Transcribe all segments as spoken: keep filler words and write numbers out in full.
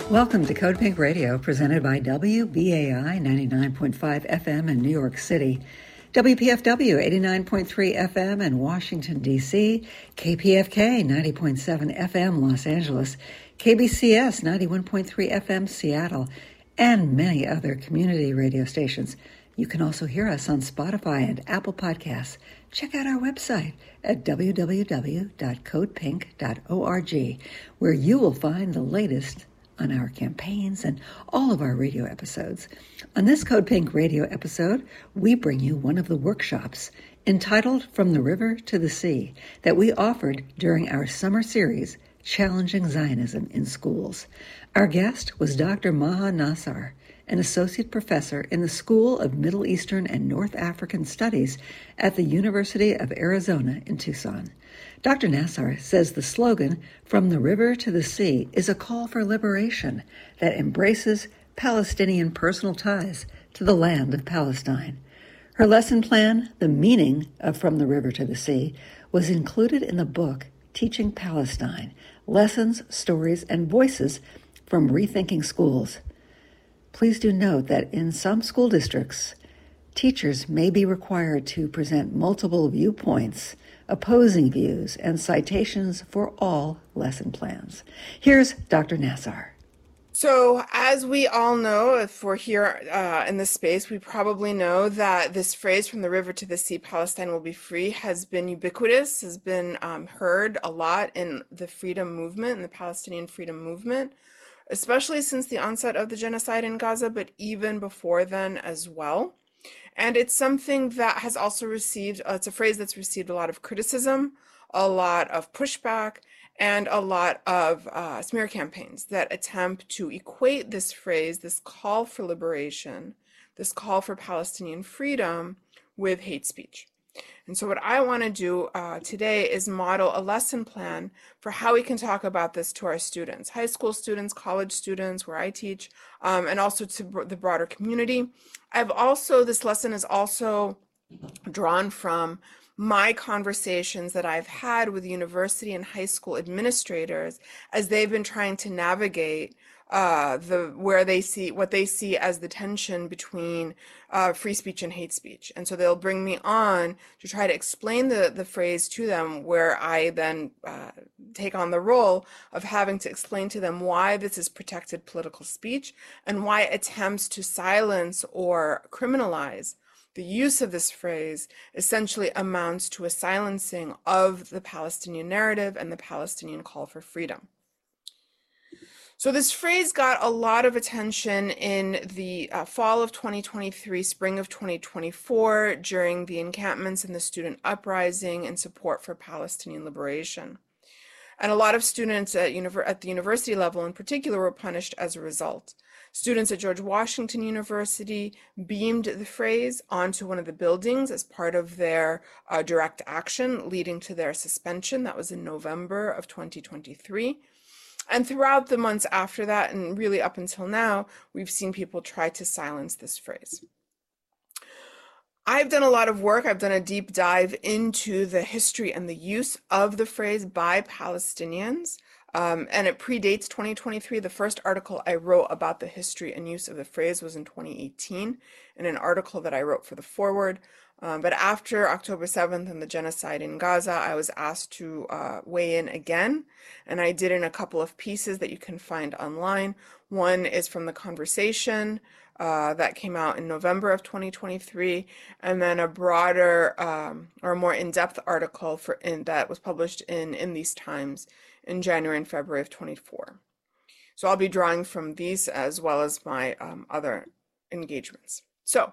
Welcome to Code Pink Radio, presented by W B A I ninety-nine point five F M in New York City, W P F W eighty-nine point three F M in Washington, D C, K P F K ninety point seven F M Los Angeles, K B C S ninety-one point three F M Seattle, and many other community radio stations. You can also hear us on Spotify and Apple Podcasts. Check out our website at w w w dot code pink dot org, where you will find the latest on our campaigns and all of our radio episodes. On this Code Pink radio episode, we bring you one of the workshops entitled From the River to the Sea that we offered during our summer series, Challenging Zionism in Schools. Our guest was Doctor Maha Nassar, an associate professor in the School of Middle Eastern and North African Studies at the University of Arizona in Tucson. Doctor Nassar says the slogan, From the River to the Sea, is a call for liberation that embraces Palestinian personal ties to the land of Palestine. Her lesson plan, The Meaning of From the River to the Sea, was included in the book Teaching Palestine, Lessons, Stories, and Voices from Rethinking Schools. Please do note that in some school districts, teachers may be required to present multiple viewpoints, opposing views, and citations for all lesson plans. Here's Doctor Nassar. So, as we all know, if we're here uh, in this space, we probably know that this phrase, from the river to the sea, Palestine will be free, has been ubiquitous, has been um, heard a lot in the freedom movement, in the Palestinian freedom movement, especially since the onset of the genocide in Gaza, but even before then as well. And it's something that has also received, uh, it's a phrase that's received a lot of criticism, a lot of pushback, and a lot of uh, smear campaigns that attempt to equate this phrase, this call for liberation, this call for Palestinian freedom, with hate speech. And so what I want to do uh, today is model a lesson plan for how we can talk about this to our students, high school students, college students, where I teach, um, and also to br- the broader community. I've also, this lesson is also drawn from my conversations that I've had with university and high school administrators as they've been trying to navigate uh, the where they see what they see as the tension between uh, free speech and hate speech. And so they'll bring me on to try to explain the, the phrase to them, where I then uh, take on the role of having to explain to them why this is protected political speech and why attempts to silence or criminalize the use of this phrase essentially amounts to a silencing of the Palestinian narrative and the Palestinian call for freedom. So this phrase got a lot of attention in the uh, fall of twenty twenty-three, spring of twenty twenty-four, during the encampments and the student uprising in support for Palestinian liberation. And a lot of students at, univer- at the university level in particular were punished as a result. Students at George Washington University beamed the phrase onto one of the buildings as part of their uh, direct action, leading to their suspension. That was in November of twenty twenty-three. And throughout the months after that, and really up until now, we've seen people try to silence this phrase. I've done a lot of work. I've done a deep dive into the history and the use of the phrase by Palestinians. Um, and it predates twenty twenty-three. The first article I wrote about the history and use of the phrase was in twenty eighteen, in an article that I wrote for the Forward. Um, but after October seventh and the genocide in Gaza, I was asked to uh, weigh in again, and I did in a couple of pieces that you can find online. One is from The Conversation uh, that came out in November of twenty twenty-three, and then a broader um, or more in-depth article for in, that was published in In These Times in January and February of twenty-four. So I'll be drawing from these as well as my um, other engagements. So,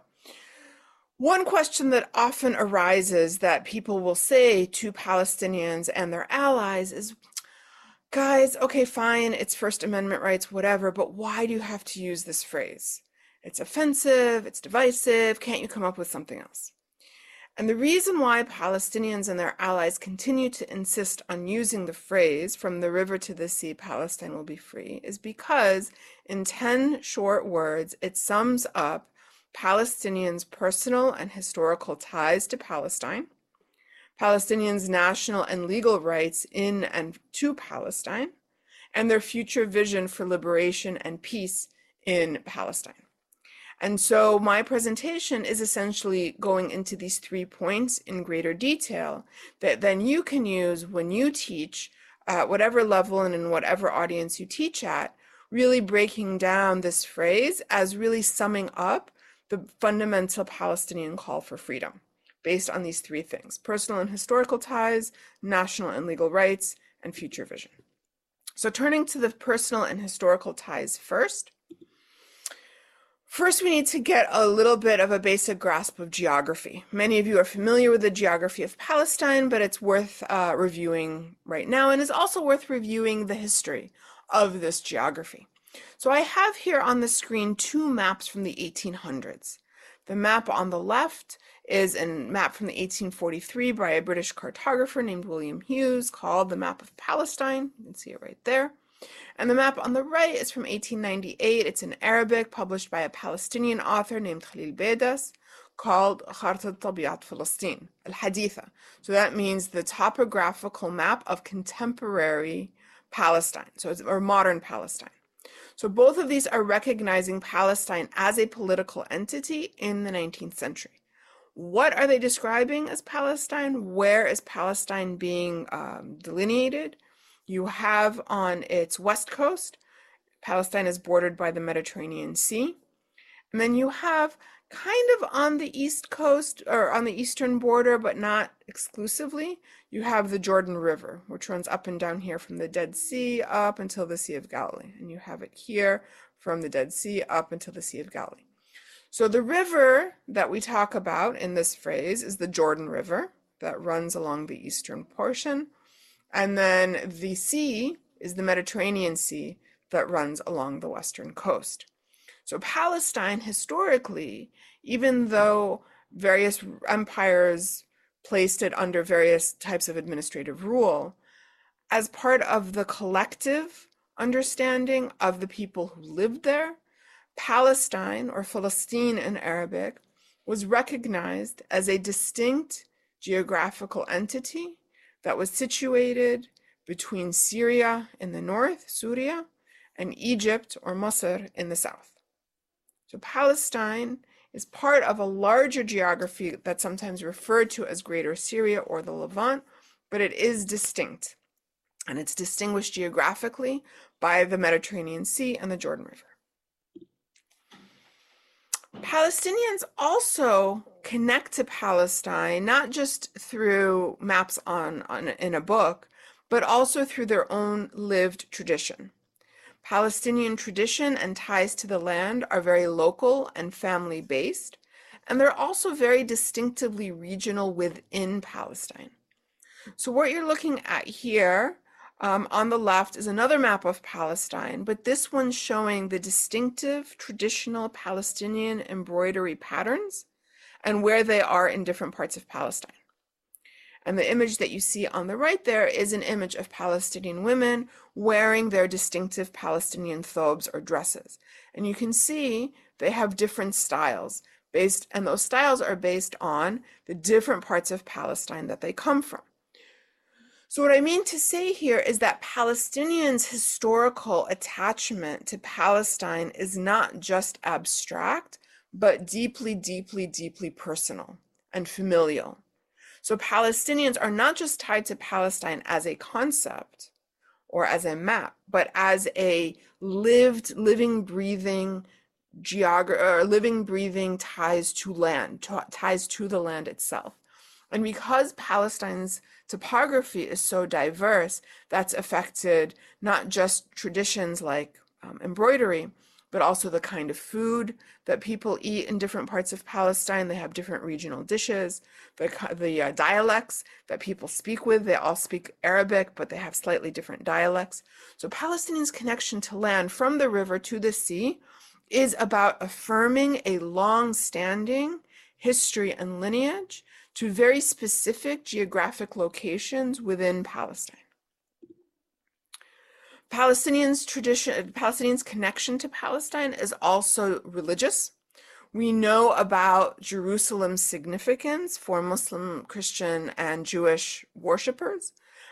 one question that often arises that people will say to Palestinians and their allies is, guys, okay, fine, it's First Amendment rights, whatever, but why do you have to use this phrase? It's offensive, it's divisive, can't you come up with something else? And the reason why Palestinians and their allies continue to insist on using the phrase, from the river to the sea, Palestine will be free, is because in ten short words, it sums up Palestinians' personal and historical ties to Palestine, Palestinians' national and legal rights in and to Palestine, and their future vision for liberation and peace in Palestine. And so my presentation is essentially going into these three points in greater detail that then you can use when you teach at whatever level and in whatever audience you teach at, really breaking down this phrase as really summing up the fundamental Palestinian call for freedom based on these three things: personal and historical ties, national and legal rights, and future vision. So turning to the personal and historical ties first. First, we need to get a little bit of a basic grasp of geography. Many of you are familiar with the geography of Palestine, but it's worth uh, reviewing right now, and it's also worth reviewing the history of this geography. So I have here on the screen two maps from the eighteen hundreds. The map on the left is a map from the eighteen forty-three by a British cartographer named William Hughes called the Map of Palestine. You can see it right there. And the map on the right is from eighteen ninety-eight. It's in Arabic, published by a Palestinian author named Khalil Beidas, called Khartat Tabiat Falastin, Al-Haditha. So that means the topographical map of contemporary Palestine, so it's, or modern Palestine. So both of these are recognizing Palestine as a political entity in the nineteenth century. What are they describing as Palestine? Where is Palestine being um, delineated? You have on its west coast, Palestine is bordered by the Mediterranean Sea. And then you have kind of on the east coast or on the eastern border, but not exclusively, you have the Jordan River, which runs up and down here from the Dead Sea up until the Sea of Galilee. And you have it here from the Dead Sea up until the Sea of Galilee. So the river that we talk about in this phrase is the Jordan River that runs along the eastern portion. And then the sea is the Mediterranean Sea that runs along the western coast. So Palestine historically, even though various empires placed it under various types of administrative rule, as part of the collective understanding of the people who lived there, Palestine, or Palestine in Arabic, was recognized as a distinct geographical entity that was situated between Syria in the north, Syria, and Egypt or Masr in the south. So Palestine is part of a larger geography that's sometimes referred to as Greater Syria or the Levant, but it is distinct. And it's distinguished geographically by the Mediterranean Sea and the Jordan River. Palestinians also connect to Palestine, not just through maps on, on in a book, but also through their own lived tradition. Palestinian tradition and ties to the land are very local and family-based, and they're also very distinctively regional within Palestine. So what you're looking at here um, on the left is another map of Palestine, but this one's showing the distinctive traditional Palestinian embroidery patterns and where they are in different parts of Palestine. And the image that you see on the right there is an image of Palestinian women wearing their distinctive Palestinian thobes or dresses. And you can see they have different styles based, and those styles are based on the different parts of Palestine that they come from. So what I mean to say here is that Palestinians' historical attachment to Palestine is not just abstract, but deeply, deeply, deeply personal and familial. So Palestinians are not just tied to Palestine as a concept or as a map, but as a lived, living, breathing geography, or living, breathing ties to land, to, ties to the land itself. And because Palestine's topography is so diverse, that's affected not just traditions like um, embroidery, but also the kind of food that people eat in different parts of Palestine. They have different regional dishes, the, the uh, dialects that people speak with. They all speak Arabic, but they have slightly different dialects. So Palestinians' connection to land from the river to the sea is about affirming a long-standing history and lineage to very specific geographic locations within Palestine. Palestinians' tradition, Palestinians' connection to Palestine is also religious. We know about Jerusalem's significance for Muslim, Christian, and Jewish worshipers,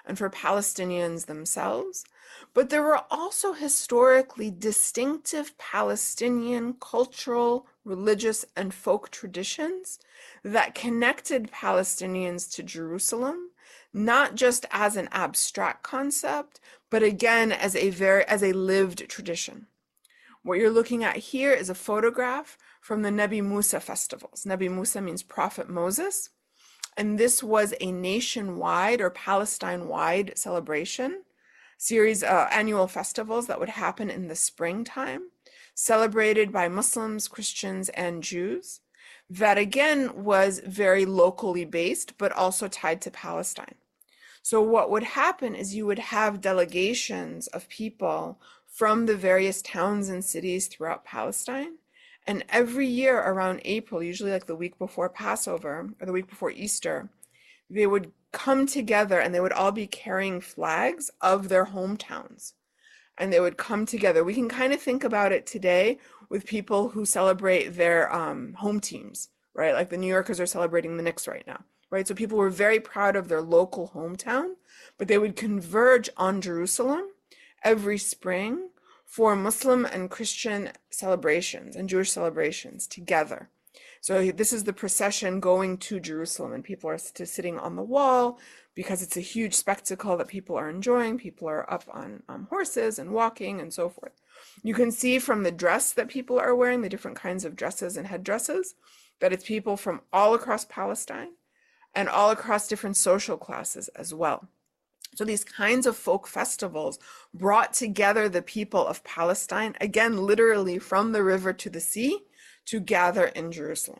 and for Palestinians themselves. But there were also historically distinctive Palestinian cultural, religious, and folk traditions that connected Palestinians to Jerusalem, not just as an abstract concept, but again as a very as a lived tradition. What you're looking at here is a photograph from the Nebi Musa festivals. Nebi Musa means Prophet Moses, and this was a nationwide or Palestine-wide celebration, series uh, annual festivals that would happen in the springtime, celebrated by Muslims, Christians, and Jews, that again was very locally based, but also tied to Palestine. So what would happen is you would have delegations of people from the various towns and cities throughout Palestine. And every year around April, usually like the week before Passover or the week before Easter, they would come together and they would all be carrying flags of their hometowns. And they would come together. We can kind of think about it today with people who celebrate their um, home teams, right? Like the New Yorkers are celebrating the Knicks right now, right? So people were very proud of their local hometown, but they would converge on Jerusalem every spring for Muslim and Christian celebrations and Jewish celebrations together. So this is the procession going to Jerusalem, and people are sitting on the wall because it's a huge spectacle that people are enjoying. People are up on um, horses and walking and so forth. You can see from the dress that people are wearing, the different kinds of dresses and headdresses, that it's people from all across Palestine and all across different social classes as well. So these kinds of folk festivals brought together the people of Palestine, again, literally from the river to the sea, to gather in Jerusalem.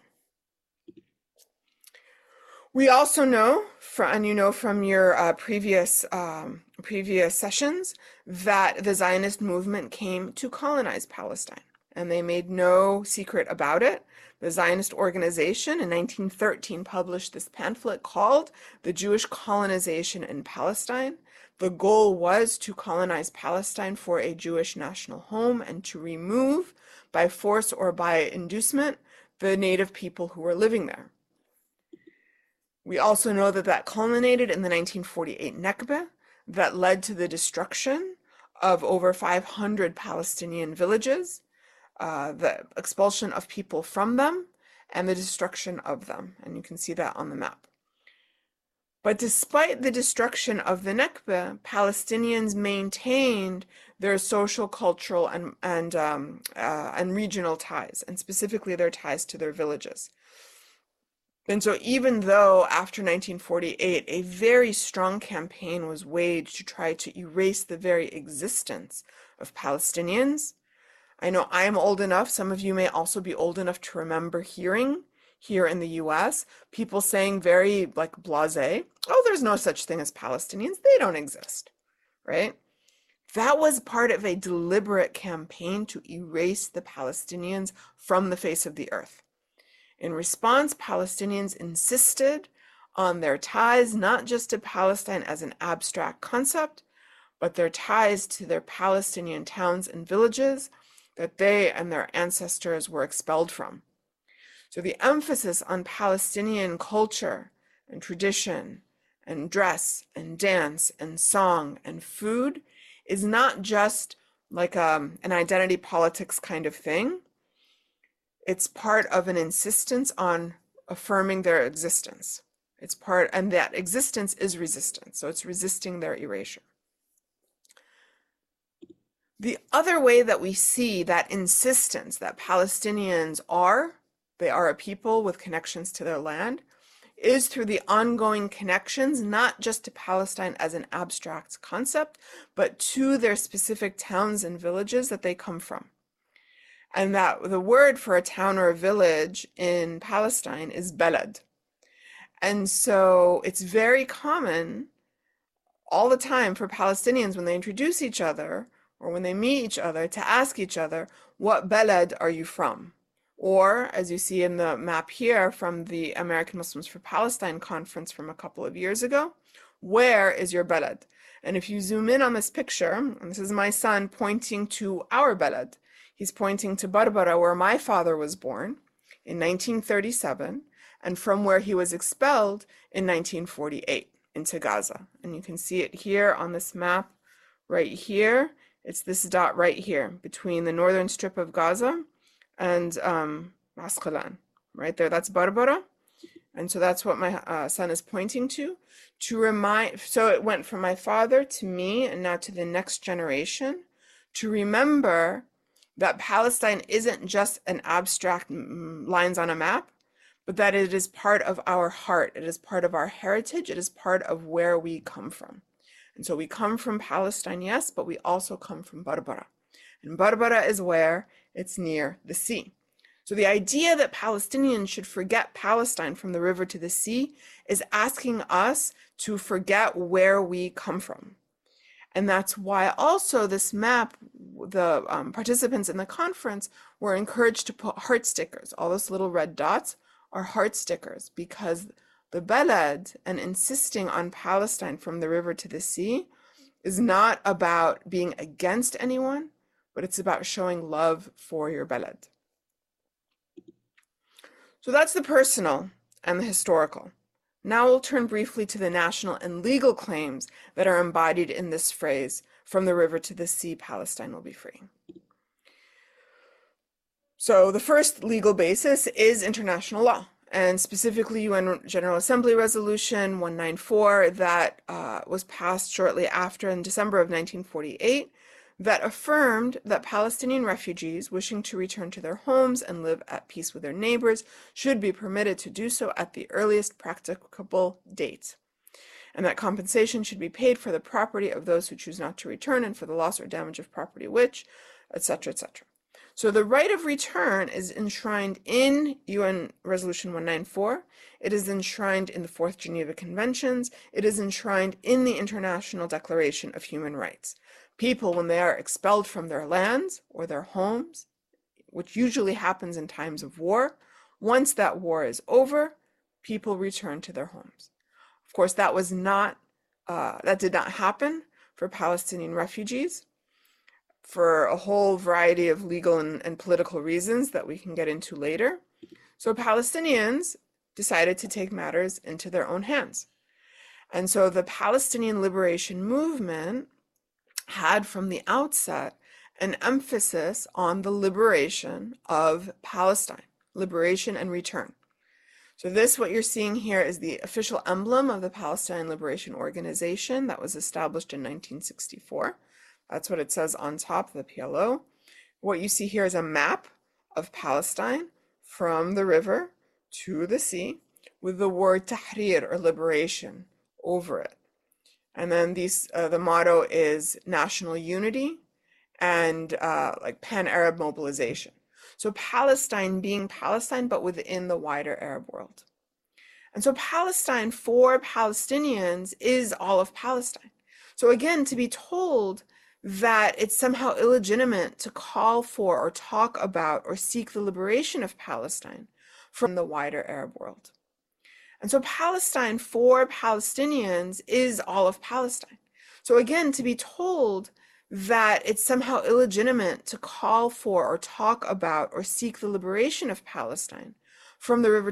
We also know, from, and you know from your uh, previous, um, previous sessions, that the Zionist movement came to colonize Palestine, and they made no secret about it. The Zionist organization in nineteen thirteen published this pamphlet called The Jewish Colonization in Palestine. The goal was to colonize Palestine for a Jewish national home and to remove, by force or by inducement, the native people who were living there. We also know that that culminated in the nineteen forty-eight Nakba that led to the destruction of over five hundred Palestinian villages, uh, the expulsion of people from them, and the destruction of them. And you can see that on the map. But despite the destruction of the Nakba, Palestinians maintained their social, cultural, and, and, um, uh, and regional ties, and specifically their ties to their villages. And so even though after nineteen forty-eight, a very strong campaign was waged to try to erase the very existence of Palestinians, I know I am old enough, some of you may also be old enough to remember hearing here in the U S, people saying very like blasé, oh, there's no such thing as Palestinians, they don't exist, right? That was part of a deliberate campaign to erase the Palestinians from the face of the earth. In response, Palestinians insisted on their ties not just to Palestine as an abstract concept, but their ties to their Palestinian towns and villages that they and their ancestors were expelled from. So the emphasis on Palestinian culture and tradition and dress and dance and song and food is not just like um, an identity politics kind of thing. It's part of an insistence on affirming their existence. It's part, and that existence is resistance. So it's resisting their erasure. The other way that we see that insistence that Palestinians are, they are a people with connections to their land, is through the ongoing connections, not just to Palestine as an abstract concept, but to their specific towns and villages that they come from. And that the word for a town or a village in Palestine is belad. And so it's very common all the time for Palestinians when they introduce each other or when they meet each other to ask each other, what belad are you from? Or, as you see in the map here from the American Muslims for Palestine conference from a couple of years ago, where is your belad? And if you zoom in on this picture, and this is my son pointing to our belad, he's pointing to Barbara, where my father was born in nineteen thirty-seven, and from where he was expelled in nineteen forty-eight. into Gaza. And you can see it here on this map right here. It's this dot right here between the northern strip of Gaza and um, Asqalan, right there. That's Barbara. And so that's what my uh, son is pointing to, to remind, so it went from my father to me and now to the next generation, to remember that Palestine isn't just an abstract lines on a map, but that it is part of our heart. It is part of our heritage. It is part of where we come from. And so we come from Palestine, yes, but we also come from Barbara. And Barbara is where it's near the sea. So the idea that Palestinians should forget Palestine from the river to the sea is asking us to forget where we come from. And that's why also this map, the um, participants in the conference were encouraged to put heart stickers. All those little red dots are heart stickers, because the balad and insisting on Palestine from the river to the sea is not about being against anyone, but it's about showing love for your balad. So that's the personal and the historical. Now we'll turn briefly to the national and legal claims that are embodied in this phrase, from the river to the sea, Palestine will be free. So the first legal basis is international law, and specifically U N General Assembly Resolution one ninety-four that uh, was passed shortly after in December of nineteen forty-eight, that affirmed that Palestinian refugees wishing to return to their homes and live at peace with their neighbors should be permitted to do so at the earliest practicable date, and that compensation should be paid for the property of those who choose not to return and for the loss or damage of property which, et cetera, et cetera. So the right of return is enshrined in U N Resolution one ninety-four. It is enshrined in the Fourth Geneva Conventions. It is enshrined in the International Declaration of Human Rights. People, when they are expelled from their lands or their homes, which usually happens in times of war, once that war is over, people return to their homes. Of course, that was not, uh, that did not happen for Palestinian refugees for a whole variety of legal and, and political reasons that we can get into later. So Palestinians decided to take matters into their own hands. And so the Palestinian Liberation Movement had from the outset an emphasis on the liberation of Palestine, liberation and return. So this, what you're seeing here, is the official emblem of the Palestine Liberation Organization that was established in nineteen sixty-four. That's what it says on top of the P L O. What you see here is a map of Palestine from the river to the sea with the word Tahrir, or liberation, over it. And then these, uh, the motto is national unity and uh, like pan-Arab mobilization. So Palestine being Palestine, but within the wider Arab world. And so Palestine for Palestinians is all of Palestine. So again, to be told that it's somehow illegitimate to call for or talk about or seek the liberation of Palestine from the wider Arab world. And so Palestine for Palestinians is all of Palestine. So again, to be told that it's somehow illegitimate to call for or talk about or seek the liberation of Palestine from the river